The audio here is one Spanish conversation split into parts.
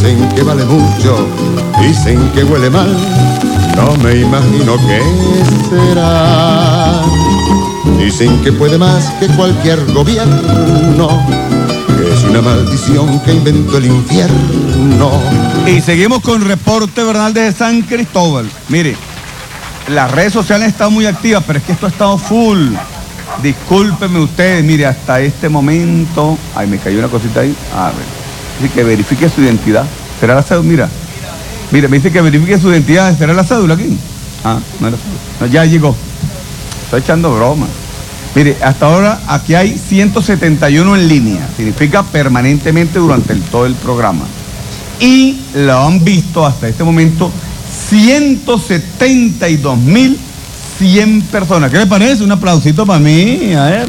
Dicen que vale mucho, dicen que huele mal, no me imagino qué será. Dicen que puede más que cualquier gobierno, que es una maldición que inventó el infierno. Y seguimos con reporte verdad de San Cristóbal. Mire, las redes sociales están muy activas, pero es que esto ha estado full. Discúlpenme ustedes, mire, hasta este momento... Ay, me cayó una cosita ahí. A ver. Dice que verifique su identidad. ¿Será la cédula? Mira, me dice que verifique su identidad. ¿Será la cédula aquí? Ah, no era cédula. No, ya llegó. Estoy echando broma. Mire, hasta ahora aquí hay 171 en línea. Significa permanentemente durante todo el programa. Y lo han visto hasta este momento 172.100 personas. ¿Qué le parece? Un aplausito para mí. A ver.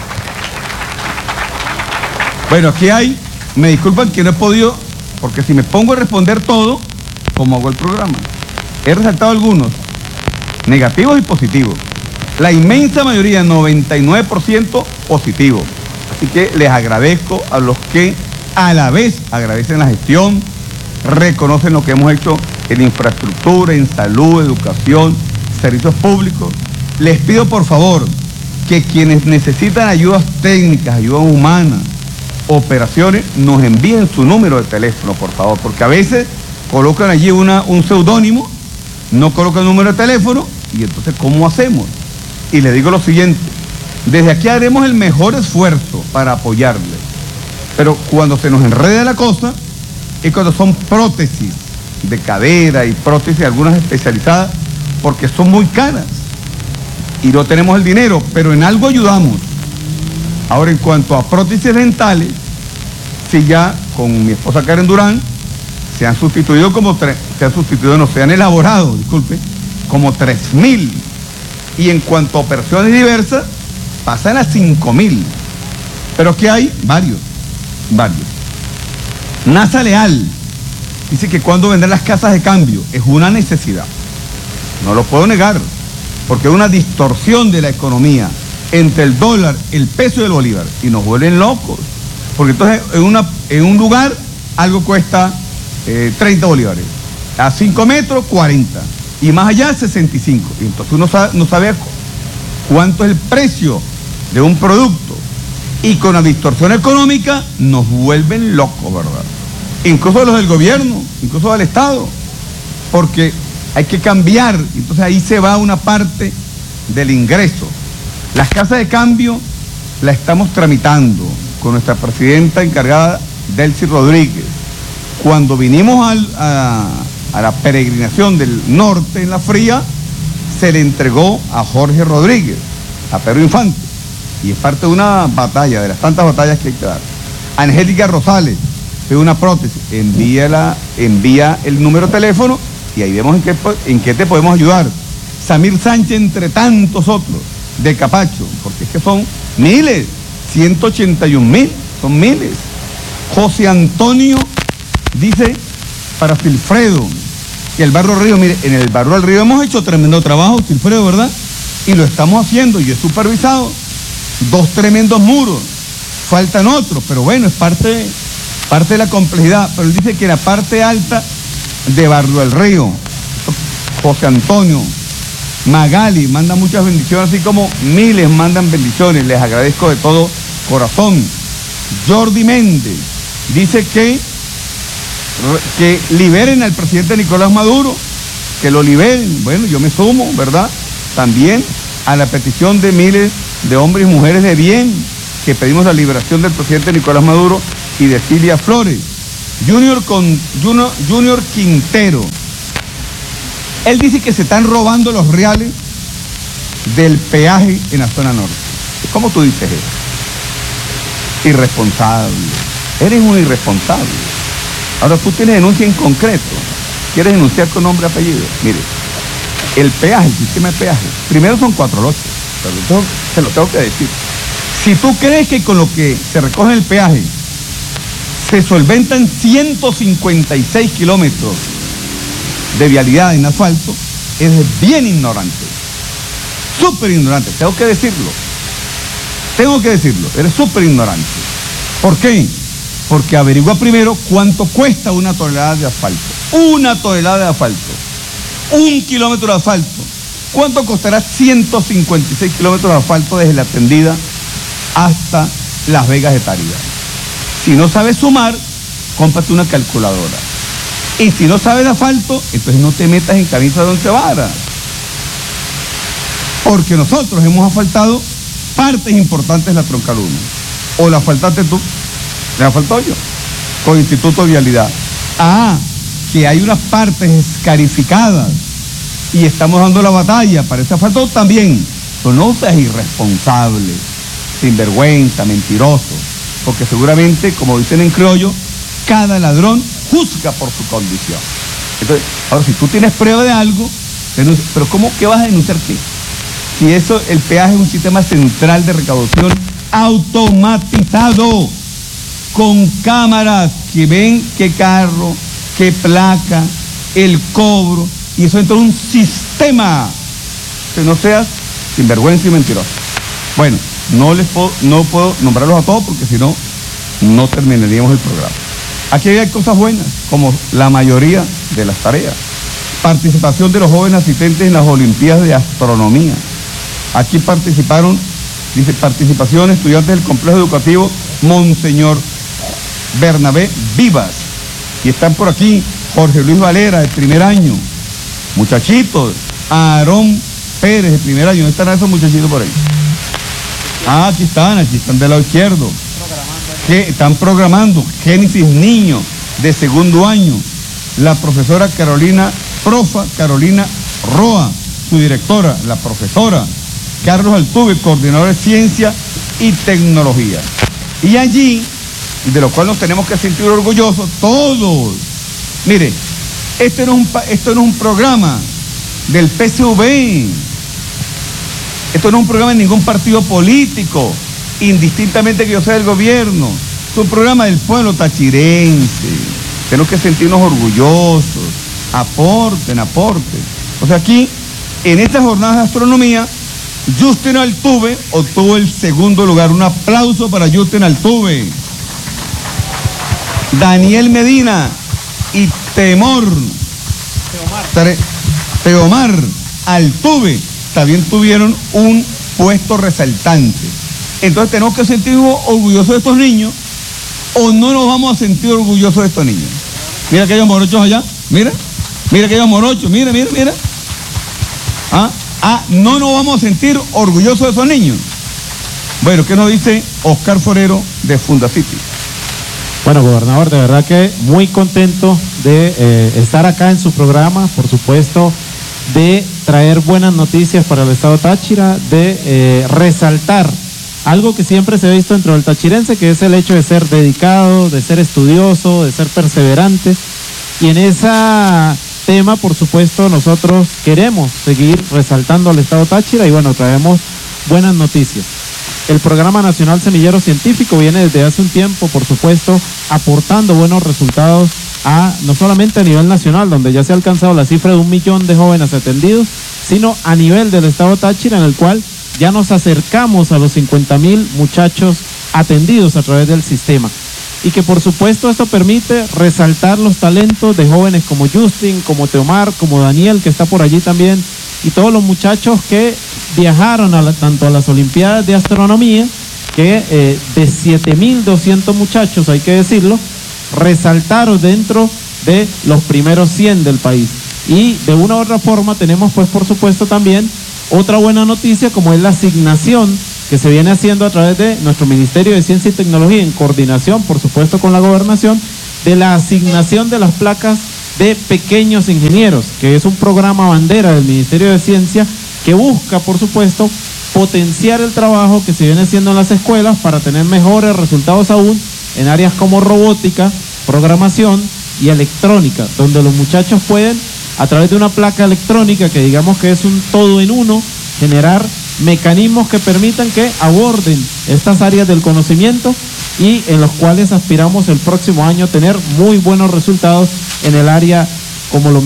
Bueno, aquí hay... Me disculpan que no he podido, porque si me pongo a responder todo, ¿cómo hago el programa? He resaltado algunos, negativos y positivos. La inmensa mayoría, 99% positivo. Así que les agradezco a los que a la vez agradecen la gestión, reconocen lo que hemos hecho en infraestructura, en salud, educación, servicios públicos. Les pido por favor que quienes necesitan ayudas técnicas, ayuda humana, operaciones, nos envíen su número de teléfono, por favor, porque a veces colocan allí un seudónimo, no colocan el número de teléfono, y entonces, ¿cómo hacemos? Y le digo lo siguiente, desde aquí haremos el mejor esfuerzo para apoyarle, pero cuando se nos enreda la cosa, es cuando son prótesis de cadera y prótesis algunas especializadas, porque son muy caras, y no tenemos el dinero, pero en algo ayudamos. Ahora, en cuanto a prótesis dentales, sí, ya con mi esposa Karen Durán se han elaborado, disculpe, como 3.000. Y en cuanto a operaciones diversas, pasan a 5.000. Pero que hay varios. NASA Leal dice que cuando vendrán las casas de cambio es una necesidad. No lo puedo negar, porque es una distorsión de la economía entre el dólar, el peso y el bolívar, y nos vuelven locos, porque entonces en un lugar algo cuesta 30 bolívares, a 5 metros 40, y más allá 65, y entonces uno no sabe cuánto es el precio de un producto, y con la distorsión económica nos vuelven locos, ¿verdad? Incluso los del gobierno, incluso del Estado, porque hay que cambiar, entonces ahí se va una parte del ingreso. Las casas de cambio la estamos tramitando con nuestra presidenta encargada, Delcy Rodríguez. Cuando vinimos a la peregrinación del norte en la fría, se le entregó a Jorge Rodríguez, a Pedro Infante, y es parte de una batalla, de las tantas batallas que hay que dar. Angélica Rosales, de una prótesis, envía el número de teléfono y ahí vemos en qué te podemos ayudar. Samir Sánchez, entre tantos otros, de Capacho, porque es que son miles, 181.000, son miles. José Antonio dice para Silfredo, que el Barrio Río, mire, en el Barrio del Río hemos hecho tremendo trabajo, Silfredo, ¿verdad? Y lo estamos haciendo, yo he supervisado 2 tremendos muros, faltan otros, pero bueno, es parte de la complejidad. Pero él dice que la parte alta de Barrio del Río, José Antonio, Magali manda muchas bendiciones, así como miles mandan bendiciones, les agradezco de todo corazón. Jordi Méndez dice que liberen al presidente Nicolás Maduro, que lo liberen. Bueno, yo me sumo, ¿verdad? También a la petición de miles de hombres y mujeres de bien que pedimos la liberación del presidente Nicolás Maduro y de Cilia Flores. Junior Quintero, él dice que se están robando los reales del peaje en la zona norte. ¿Cómo tú dices eso? Irresponsable. Eres un irresponsable. Ahora tú tienes denuncia en concreto. ¿Quieres denunciar con nombre y apellido? Mire, el peaje, el sistema de peaje, primero son 4 lotes, pero se lo tengo que decir. Si tú crees que con lo que se recoge en el peaje se solventan 156 kilómetros de vialidad en asfalto, eres bien ignorante, súper ignorante, tengo que decirlo, eres súper ignorante. ¿Por qué? porque averigua primero cuánto cuesta una tonelada de asfalto. Una tonelada de asfalto. 1 kilómetro de asfalto. ¿Cuánto costará 156 kilómetros de asfalto desde La Tendida hasta Las Vegas de Tarija? Si no sabes sumar, cómprate una calculadora. Y si no sabes de asfalto, entonces no te metas en camisa de 11 varas. Porque nosotros hemos asfaltado partes importantes de la troncal 1. ¿O la asfaltaste tú? ¿La asfaltó yo? Con Instituto de Vialidad. Que hay unas partes escarificadas y estamos dando la batalla para ese asfalto también. Pero no seas irresponsable, sinvergüenza, mentiroso, porque seguramente, como dicen en criollo, cada ladrón juzga por su condición. Entonces, ahora si tú tienes prueba de algo, pero ¿cómo que vas a denunciar qué? Si eso, el peaje es un sistema central de recaudación automatizado, con cámaras que ven qué carro, qué placa, el cobro, y eso entra en un sistema. Que no seas sinvergüenza y mentiroso. Bueno, no puedo nombrarlos a todos porque si no, no terminaríamos el programa. Aquí hay cosas buenas, como la mayoría de las tareas. Participación de los jóvenes asistentes en las Olimpiadas de Astronomía. Aquí participaron, dice, participación estudiantes del Complejo Educativo Monseñor Bernabé Vivas. Y están por aquí Jorge Luis Valera, de primer año. Muchachitos, Aarón Pérez, de primer año. ¿Dónde están esos muchachitos por ahí? Aquí están del lado izquierdo. Están programando. Génesis Niño, de segundo año. La profesora Carolina Roa, su directora, la profesora. Carlos Altuve, coordinador de Ciencia y Tecnología. Y allí, de lo cual nos tenemos que sentir orgullosos, todos. Mire, esto no es un programa del PSV. Esto no es un programa de ningún partido político, indistintamente que yo sea del gobierno. Es un programa del pueblo tachirense. Tenemos que sentirnos orgullosos. Aporten. O sea, aquí, en estas jornadas de astronomía, Justin Altuve obtuvo el segundo lugar. Un aplauso para Justin Altuve. Daniel Medina y Teomar Altuve también tuvieron un puesto resaltante. Entonces tenemos que sentirnos orgullosos de estos niños, o no nos vamos a sentir orgullosos de estos niños. Mira aquellos morochos allá, mira aquellos morochos, mira. No nos vamos a sentir orgullosos de esos niños. Bueno, ¿qué nos dice Oscar Forero de Fundacity? Bueno, gobernador, de verdad que muy contento de estar acá en su programa, por supuesto, de traer buenas noticias para el estado Táchira, de resaltar algo que siempre se ha visto dentro del tachirense, que es el hecho de ser dedicado, de ser estudioso, de ser perseverante. Y en ese tema, por supuesto, nosotros queremos seguir resaltando al estado Táchira y bueno, traemos buenas noticias. El Programa Nacional Semillero Científico viene desde hace un tiempo, por supuesto, aportando buenos resultados no solamente a nivel nacional, donde ya se ha alcanzado la cifra de 1 millón de jóvenes atendidos, sino a nivel del estado Táchira, en el cual ya nos acercamos a los 50,000 muchachos atendidos a través del sistema. Y que por supuesto esto permite resaltar los talentos de jóvenes como Justin, como Teomar, como Daniel, que está por allí también, y todos los muchachos que viajaron tanto a las Olimpiadas de Astronomía, que de 7,200 muchachos, hay que decirlo, resaltaron dentro de los primeros 100 del país. Y de una u otra forma tenemos pues por supuesto también otra buena noticia, como es la asignación que se viene haciendo a través de nuestro Ministerio de Ciencia y Tecnología, en coordinación por supuesto con la gobernación, de la asignación de las placas de pequeños ingenieros, que es un programa bandera del Ministerio de Ciencia que busca por supuesto potenciar el trabajo que se viene haciendo en las escuelas para tener mejores resultados aún en áreas como robótica, programación y electrónica, donde los muchachos pueden, a través de una placa electrónica que digamos que es un todo en uno, generar mecanismos que permitan que aborden estas áreas del conocimiento y en los cuales aspiramos el próximo año tener muy buenos resultados en el área, como lo